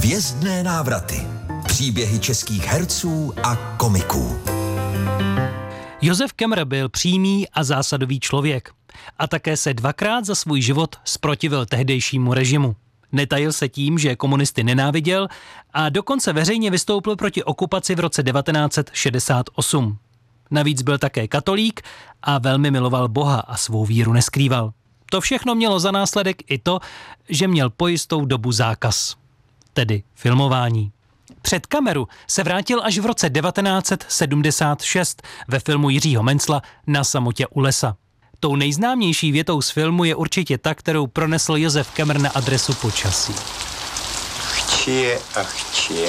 Hvězdné návraty. Příběhy českých herců a komiků. Josef Kemmer byl přímý a zásadový člověk. A také se dvakrát za svůj život zprotivil tehdejšímu režimu. Netajil se tím, že komunisty nenáviděl a dokonce veřejně vystoupil proti okupaci v roce 1968. Navíc byl také katolík a velmi miloval Boha a svou víru neskrýval. To všechno mělo za následek i to, že měl po jistou dobu zákaz, tedy filmování. Před kameru se vrátil až v roce 1976 ve filmu Jiřího Mencla Na samotě u lesa. Tou nejznámější větou z filmu je určitě ta, kterou pronesl Josef Kemmer na adresu počasí. Chčije a chčije.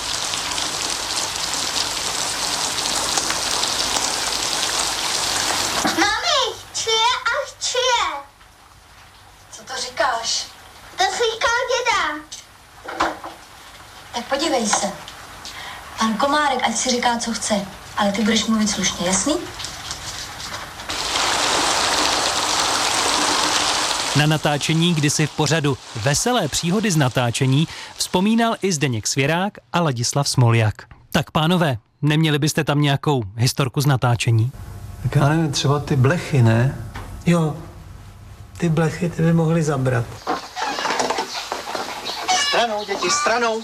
Mami, chčije a chčije. Co to říkáš? To říkal děda. Tak podívej se. Pan Komárek ať si říká, co chce, ale ty budeš mluvit slušně, jasný? Na natáčení kdysi v pořadu Veselé příhody z natáčení vzpomínal i Zdeněk Svěrák a Ladislav Smoljak. Tak pánové, neměli byste tam nějakou historku z natáčení? Tak já nevím, třeba ty blechy, ne? Jo, ty blechy ty by mohly zabrat. Stranou, děti, stranou.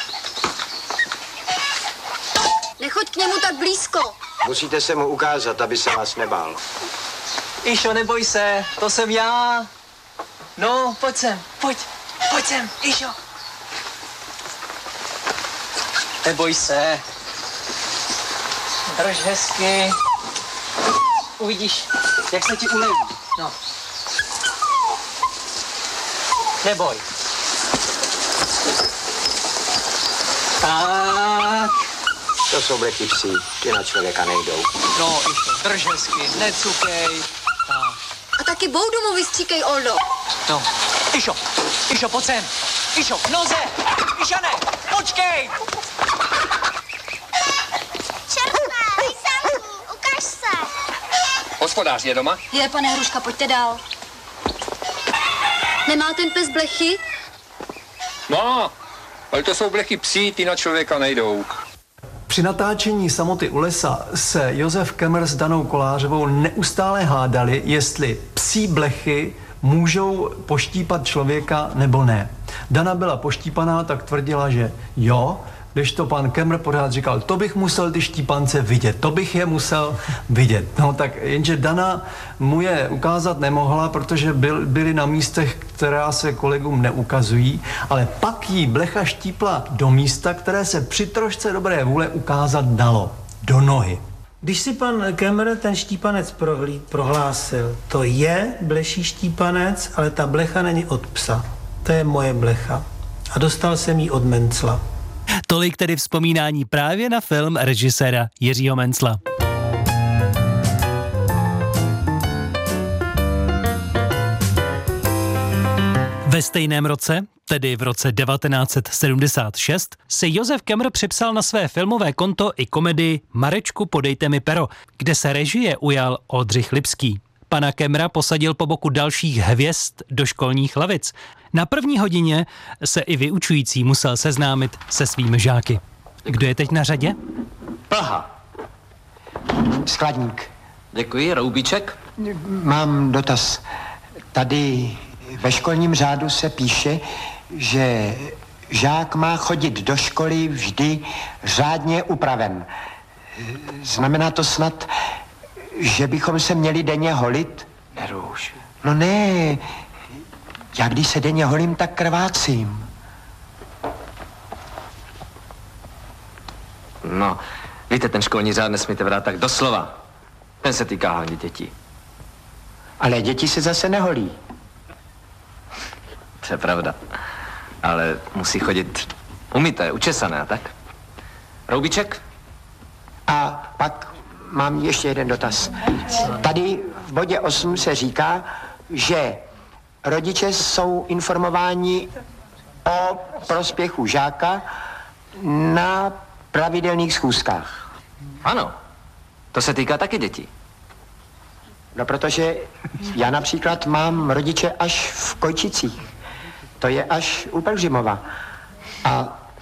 Nechoď k němu tak blízko. Musíte se mu ukázat, aby se vás nebál. Išo, neboj se, to jsem já. No, pojď sem, pojď sem, Išo. Neboj se. Drž hezky. Uvidíš, jak se ti uleví. No. Neboj. Tak. To jsou blechy psí, ty na člověka nejdou. No, Išo, drž hezky, necukej. Tak. A taky boudu mu vystříkej, Oldo. No, Išo, pojď sem. Išo, k noze. Išane, počkej. Červené, Lysanku, ukaž se. Hospodář je doma? Je, pane Hruška, pojďte dál. Nemá ten pes blechy? No, ale to jsou blechy psí, ty na člověka nejdou. Při natáčení Samoty u lesa se Josef Kemmer s Danou Kolářovou neustále hádali, jestli psí blechy můžou poštípat člověka nebo ne. Dana byla poštípaná, tak tvrdila, že jo, kdežto pan Kemmer pořád říkal, to bych musel ty štípance vidět, to bych je musel vidět. No tak jenže Dana mu je ukázat nemohla, protože byli na místech, která se kolegům neukazují, ale pak jí blecha štípla do místa, které se při trošce dobré vůle ukázat dalo. Do nohy. Když si pan Kemmer ten štípanec prohlásil, to je bleší štípanec, ale ta blecha není od psa. To je moje blecha. A dostal jsem ji od Mencla. Tolik tedy vzpomínání právě na film režiséra Jiřího Mencla. Ve stejném roce, tedy v roce 1976, se Josef Kemmer připsal na své filmové konto i komedii Marečku, podejte mi pero, kde se režie ujal Oldřich Lipský. Pana Kemmera posadil po boku dalších hvězd do školních lavic. Na první hodině se i vyučující musel seznámit se svými žáky. Kdo je teď na řadě? Plha. Skladník. Děkuji, Roubíček. Mám dotaz. Tady ve školním řádu se píše, že žák má chodit do školy vždy řádně upraven. Znamená to snad, že bychom se měli denně holit? Neruš. No ne, já když se denně holím, tak krvácím. No, víte, ten školní řád nesmíte vrát tak doslova. Ten se týká hlavně dětí. Ale děti se zase neholí. To je pravda. Ale musí chodit umyté, učesané a tak. Roubíček? A pak mám ještě jeden dotaz. Tady v bodě 8 se říká, že rodiče jsou informováni o prospěchu žáka na pravidelných schůzkách. Ano, to se týká taky dětí. No, protože já například mám rodiče až v Kojčicích. To je až u Pelhřimova. A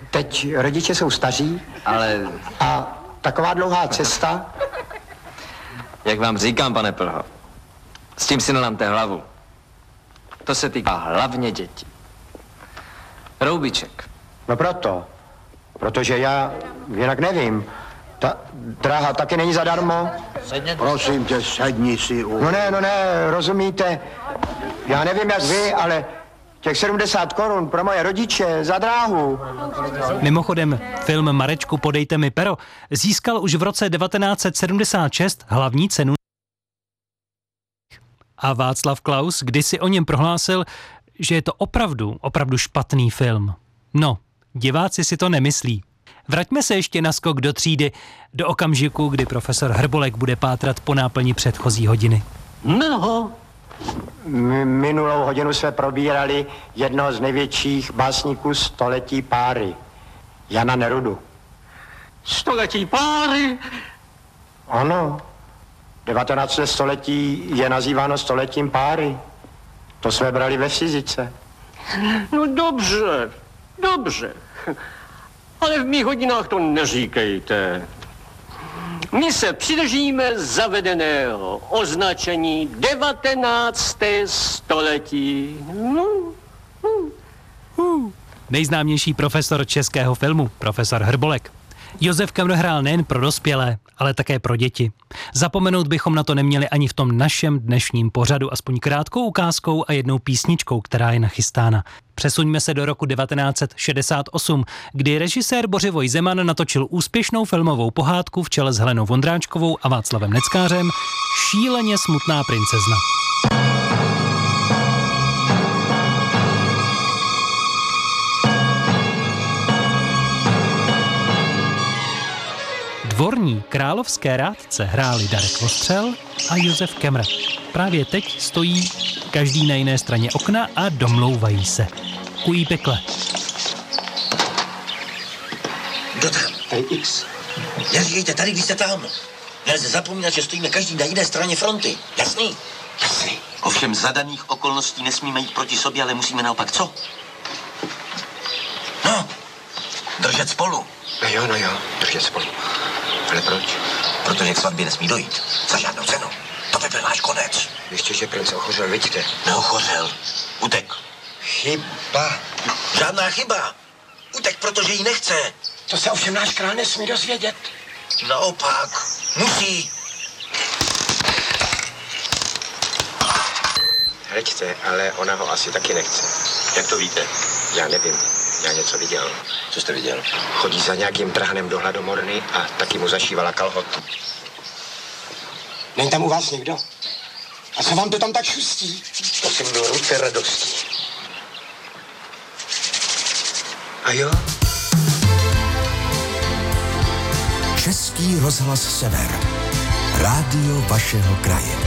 teď rodiče jsou staří. Ale A taková dlouhá cesta. jak vám říkám, pane Plho, s tím si nelámte hlavu. To se týká hlavně dětí. Roubiček. No protože já jinak nevím. Ta dráha taky není zadarmo. Prosím tě, sedni si u... No ne, rozumíte? Já nevím jak vy, ale těch 70 korun pro moje rodiče za dráhu. Mimochodem, film Marečku, podejte mi pero získal už v roce 1976 hlavní cenu. A Václav Klaus kdysi o něm prohlásil, že je to opravdu špatný film. No, diváci si to nemyslí. Vraťme se ještě na skok do třídy, do okamžiku, kdy profesor Hrbolek bude pátrat po náplni předchozí hodiny. No. Minulou hodinu jsme probírali jednoho z největších básníků století páry. Jana Nerudu. Století páry? Ano. 19. století je nazýváno stoletím páry. To jsme brali ve fyzice. No dobře. Ale v mých hodinách to neříkejte. My se přidržíme zavedeného označení 19. století. Nejznámější profesor českého filmu, profesor Hrbolek. Josef Kemr hrál nejen pro dospělé, ale také pro děti. Zapomenout bychom na to neměli ani v tom našem dnešním pořadu, aspoň krátkou ukázkou a jednou písničkou, která je nachystána. Přesuňme se do roku 1968, kdy režisér Bořivoj Zeman natočil úspěšnou filmovou pohádku v čele s Helenou Vondráčkovou a Václavem Neckářem Šíleně smutná princezna. Dvorní královské rádce hráli Darek Vostřel a Josef Kemr. Právě teď stojí každý na jiné straně okna a domlouvají se. Kují pekle. Kdo tam? Tady X. Neříkejte tady, když jste tam. Nelze zapomínat, že stojíme každý na jiné straně fronty. Jasný? Jasný. Ovšem za daných okolností nesmíme jít proti sobě, ale musíme naopak co? No, držet spolu. No jo, držet spolu. Ale proč? Protože k svatbě nesmí dojít. Za žádnou cenu. To by byl náš konec. Ještě, že princ ochořel, vidíte? Neochořel. Utek. Chyba. Žádná chyba. Utek, protože jí nechce. To se ovšem náš král nesmí dozvědět. Naopak. Musí. Hleďte, ale ona ho asi taky nechce. Jak to víte? Já nevím. Já něco viděl. Co jste viděl? Chodí za nějakým trhanem do hladomorny a taky mu zašívala kalhot. Není tam u vás někdo? A co vám to tam tak šustí? To si mnou ruce radostí. A jo? Český rozhlas Sever. Rádio vašeho kraje.